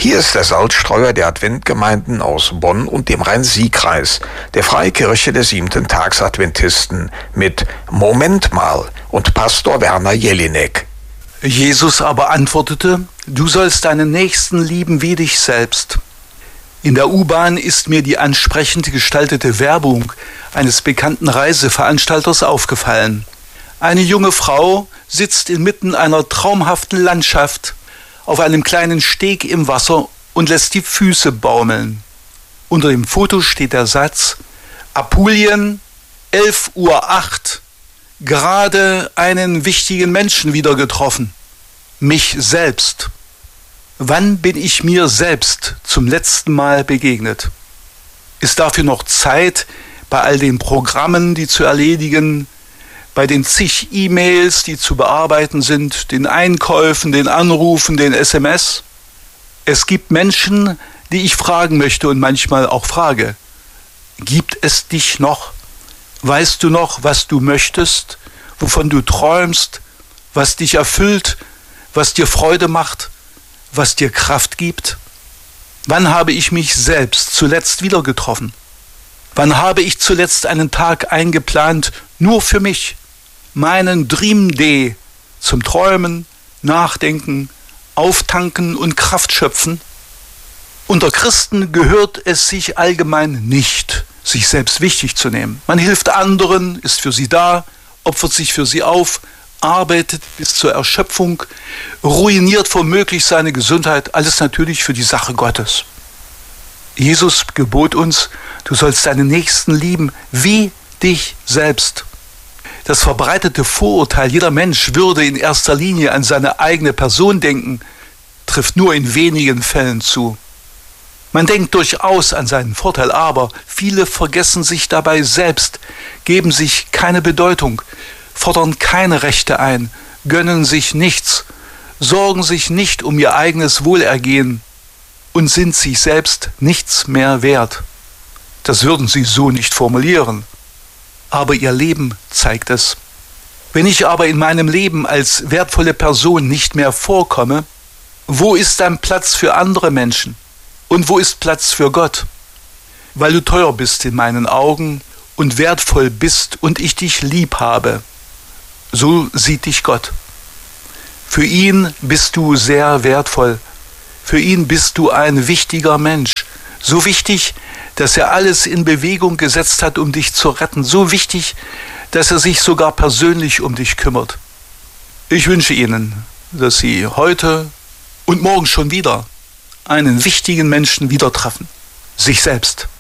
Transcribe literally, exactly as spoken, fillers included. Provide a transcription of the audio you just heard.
Hier ist der Salzstreuer der Adventgemeinden aus Bonn und dem Rhein-Sieg-Kreis, der Freikirche der Siebenten-Tags-Adventisten mit Moment mal und Pastor Werner Jelinek. Jesus aber antwortete: Du sollst deinen Nächsten lieben wie dich selbst. In der U-Bahn ist mir die ansprechend gestaltete Werbung eines bekannten Reiseveranstalters aufgefallen. Eine junge Frau sitzt inmitten einer traumhaften Landschaft auf einem kleinen Steg im Wasser und lässt die Füße baumeln. Unter dem Foto steht der Satz: Apulien, elf Uhr acht, gerade einen wichtigen Menschen wieder getroffen. Mich selbst. Wann bin ich mir selbst zum letzten Mal begegnet? Ist dafür noch Zeit bei all den Programmen, die zu erledigen, bei den zig E-Mails, die zu bearbeiten sind, den Einkäufen, den Anrufen, den S M S? Es gibt Menschen, die ich fragen möchte und manchmal auch frage: Gibt es dich noch? Weißt du noch, was du möchtest, wovon du träumst, was dich erfüllt, was dir Freude macht, was dir Kraft gibt? Wann habe ich mich selbst zuletzt wieder getroffen? Wann habe ich zuletzt einen Tag eingeplant, nur für mich, meinen Dream Day zum Träumen, Nachdenken, Auftanken und Kraft schöpfen? Unter Christen gehört es sich allgemein nicht, sich selbst wichtig zu nehmen. Man hilft anderen, ist für sie da, opfert sich für sie auf, arbeitet bis zur Erschöpfung, ruiniert womöglich seine Gesundheit, alles natürlich für die Sache Gottes. Jesus gebot uns: Du sollst deinen Nächsten lieben wie dich selbst. Das verbreitete Vorurteil, jeder Mensch würde in erster Linie an seine eigene Person denken, trifft nur in wenigen Fällen zu. Man denkt durchaus an seinen Vorteil, aber viele vergessen sich dabei selbst, geben sich keine Bedeutung, fordern keine Rechte ein, gönnen sich nichts, sorgen sich nicht um ihr eigenes Wohlergehen und sind sich selbst nichts mehr wert. Das würden sie so nicht formulieren, aber ihr Leben zeigt es. Wenn ich aber in meinem Leben als wertvolle Person nicht mehr vorkomme, wo ist dann Platz für andere Menschen? Und wo ist Platz für Gott? Weil du teuer bist in meinen Augen und wertvoll bist und ich dich lieb habe. So sieht dich Gott. Für ihn bist du sehr wertvoll. Für ihn bist du ein wichtiger Mensch. So wichtig, dass er alles in Bewegung gesetzt hat, um dich zu retten. So wichtig, dass er sich sogar persönlich um dich kümmert. Ich wünsche Ihnen, dass Sie heute und morgen schon wieder einen wichtigen Menschen wieder treffen. Sich selbst.